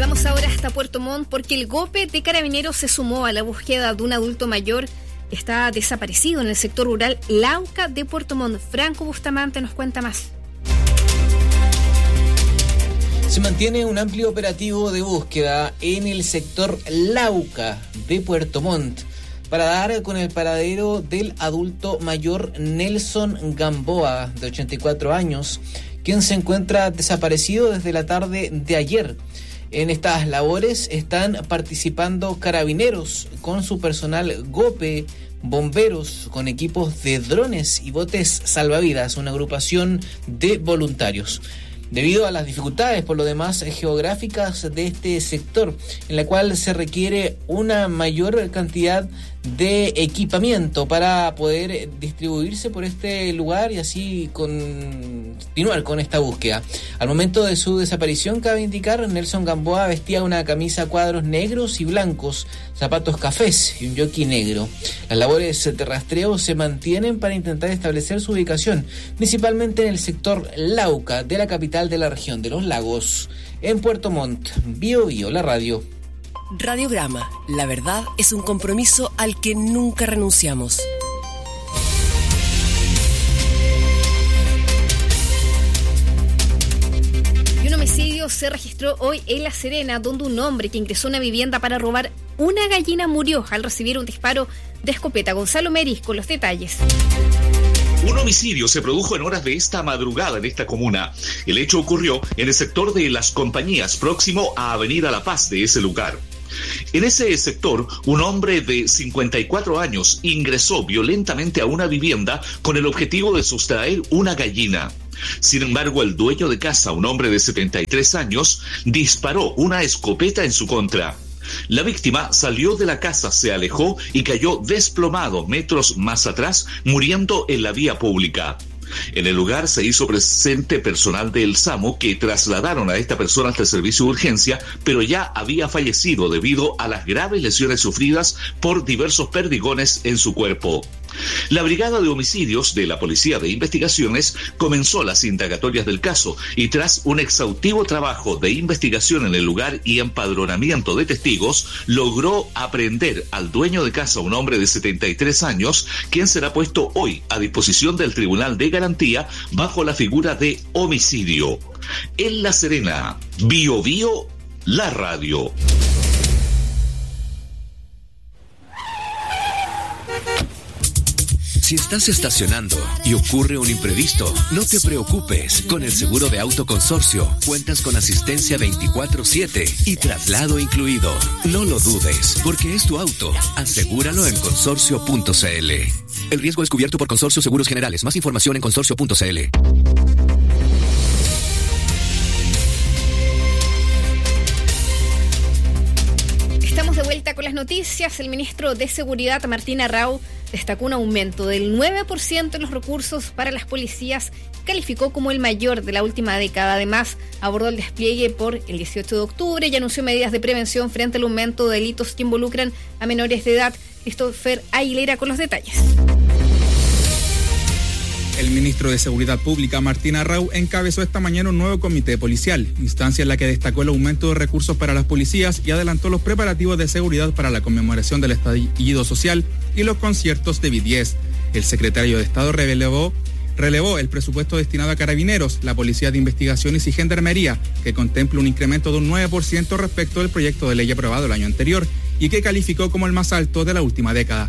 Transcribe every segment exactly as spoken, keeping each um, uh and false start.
Vamos ahora hasta Puerto Montt porque el GOPE de Carabineros se sumó a la búsqueda de un adulto mayor que está desaparecido en el sector rural Lauca de Puerto Montt. Franco Bustamante nos cuenta más. Se mantiene un amplio operativo de búsqueda en el sector Lauca de Puerto Montt para dar con el paradero del adulto mayor Nelson Gamboa, de ochenta y cuatro años, quien se encuentra desaparecido desde la tarde de ayer. En estas labores están participando carabineros con su personal GOPE, bomberos con equipos de drones y botes salvavidas, una agrupación de voluntarios. Debido a las dificultades, por lo demás, geográficas de este sector, en la cual se requiere una mayor cantidad de equipamiento para poder distribuirse por este lugar y así continuar con esta búsqueda. Al momento de su desaparición, cabe indicar, Nelson Gamboa vestía una camisa a cuadros negros y blancos, zapatos cafés y un jockey negro. Las labores de rastreo se mantienen para intentar establecer su ubicación, principalmente en el sector Lauca de la capital de la región de los Lagos. En Puerto Montt, Bio Bio, la radio. Radiograma, la verdad es un compromiso al que nunca renunciamos. Y un homicidio se registró hoy en La Serena, donde un hombre que ingresó a una vivienda para robar una gallina murió al recibir un disparo de escopeta. Gonzalo Meris con los detalles. Un homicidio se produjo en horas de esta madrugada en esta comuna. El hecho ocurrió en el sector de Las Compañías, próximo a Avenida La Paz de ese lugar. En ese sector, un hombre de cincuenta y cuatro años ingresó violentamente a una vivienda con el objetivo de sustraer una gallina. Sin embargo, el dueño de casa, un hombre de setenta y tres años, disparó una escopeta en su contra. La víctima salió de la casa, se alejó y cayó desplomado metros más atrás, muriendo en la vía pública. En el lugar se hizo presente personal del SAMU que trasladaron a esta persona hasta el servicio de urgencia, pero ya había fallecido debido a las graves lesiones sufridas por diversos perdigones en su cuerpo. La Brigada de Homicidios de la Policía de Investigaciones comenzó las indagatorias del caso y tras un exhaustivo trabajo de investigación en el lugar y empadronamiento de testigos, logró aprehender al dueño de casa, un hombre de setenta y tres años, quien será puesto hoy a disposición del Tribunal de Garantía bajo la figura de homicidio. En La Serena, Bio Bio, la radio. Si estás estacionando y ocurre un imprevisto, no te preocupes. Con el seguro de auto Consorcio, cuentas con asistencia veinticuatro siete y traslado incluido. No lo dudes, porque es tu auto. Asegúralo en consorcio punto c l. El riesgo es cubierto por Consorcio Seguros Generales. Más información en consorcio punto c l. Estamos de vuelta con las noticias. El ministro de Seguridad, Martín Arrau, destacó un aumento del nueve por ciento en los recursos para las policías, calificó como el mayor de la última década. Además, abordó el despliegue por el dieciocho de octubre y anunció medidas de prevención frente al aumento de delitos que involucran a menores de edad. Christopher Aguilera con los detalles. El ministro de Seguridad Pública, Martín Arrau, encabezó esta mañana un nuevo comité policial, instancia en la que destacó el aumento de recursos para las policías y adelantó los preparativos de seguridad para la conmemoración del estallido social y los conciertos de B T S. El secretario de Estado relevó, relevó el presupuesto destinado a Carabineros, la Policía de Investigaciones y Gendarmería, que contempla un incremento de un nueve por ciento respecto del proyecto de ley aprobado el año anterior y que calificó como el más alto de la última década.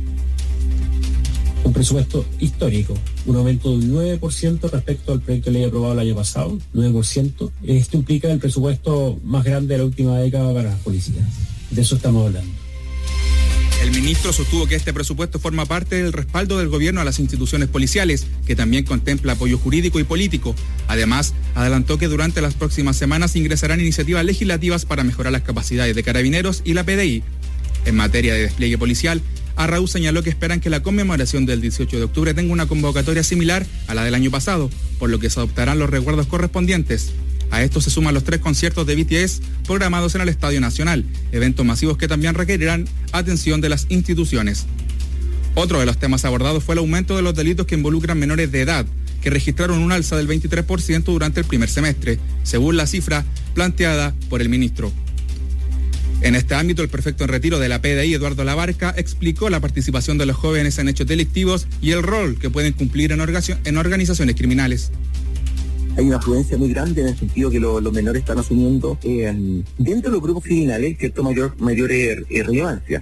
Un presupuesto histórico, un aumento de un nueve por ciento respecto al proyecto de ley aprobado el año pasado, nueve por ciento. Esto implica el presupuesto más grande de la última década para las policías. De eso estamos hablando. El ministro sostuvo que este presupuesto forma parte del respaldo del gobierno a las instituciones policiales, que también contempla apoyo jurídico y político. Además, adelantó que durante las próximas semanas ingresarán iniciativas legislativas para mejorar las capacidades de Carabineros y la P D I. En materia de despliegue policial, Arrau señaló que esperan que la conmemoración del dieciocho de octubre tenga una convocatoria similar a la del año pasado, por lo que se adoptarán los resguardos correspondientes. A esto se suman los tres conciertos de B T S programados en el Estadio Nacional, eventos masivos que también requerirán atención de las instituciones. Otro de los temas abordados fue el aumento de los delitos que involucran menores de edad, que registraron un alza del veintitrés por ciento durante el primer semestre, según la cifra planteada por el ministro. En este ámbito, el prefecto en retiro de la P D I, Eduardo Labarca, explicó la participación de los jóvenes en hechos delictivos y el rol que pueden cumplir en, orga- en organizaciones criminales. Hay una afluencia muy grande en el sentido que lo, los menores están asumiendo eh, dentro de los grupos criminales cierta mayor, mayor eh, relevancia.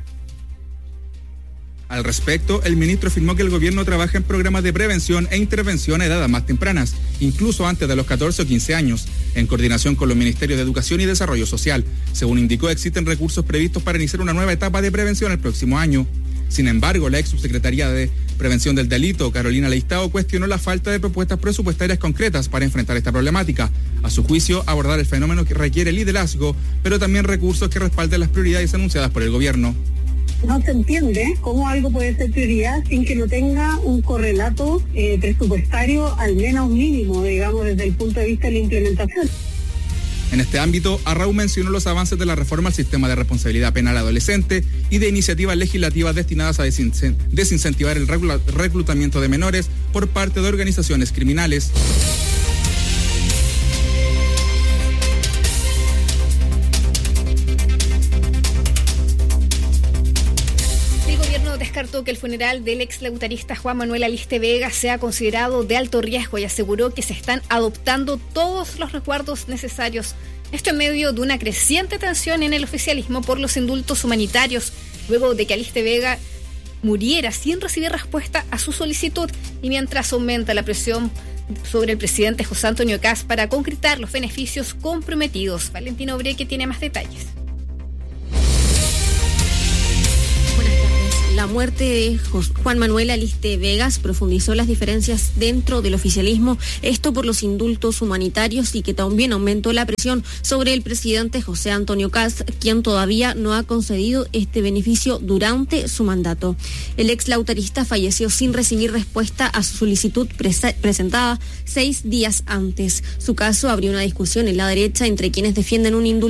Al respecto, el ministro afirmó que el gobierno trabaja en programas de prevención e intervención a edades más tempranas, incluso antes de los catorce o quince años, en coordinación con los ministerios de Educación y Desarrollo Social. Según indicó, existen recursos previstos para iniciar una nueva etapa de prevención el próximo año. Sin embargo, la ex subsecretaria de Prevención del Delito, Carolina Leistao, cuestionó la falta de propuestas presupuestarias concretas para enfrentar esta problemática. A su juicio, abordar el fenómeno que requiere liderazgo, pero también recursos que respalden las prioridades anunciadas por el gobierno. No se entiende cómo algo puede ser prioridad sin que no tenga un correlato eh, presupuestario al menos mínimo, digamos, desde el punto de vista de la implementación. En este ámbito, Arrau mencionó los avances de la reforma al sistema de responsabilidad penal adolescente y de iniciativas legislativas destinadas a desincentivar el reclutamiento de menores por parte de organizaciones criminales. Descartó que el funeral del ex lautarista Juan Manuel Aliste Vega sea considerado de alto riesgo y aseguró que se están adoptando todos los resguardos necesarios. Esto en medio de una creciente tensión en el oficialismo por los indultos humanitarios, luego de que Aliste Vega muriera sin recibir respuesta a su solicitud y mientras aumenta la presión sobre el presidente José Antonio Kast para concretar los beneficios comprometidos. Valentina Obreque tiene más detalles. La muerte de Juan Manuel Aliste Vegas profundizó las diferencias dentro del oficialismo, esto por los indultos humanitarios y que también aumentó la presión sobre el presidente José Antonio Kast, quien todavía no ha concedido este beneficio durante su mandato. El ex lautarista falleció sin recibir respuesta a su solicitud presa- presentada seis días antes. Su caso abrió una discusión en la derecha entre quienes defienden un indulto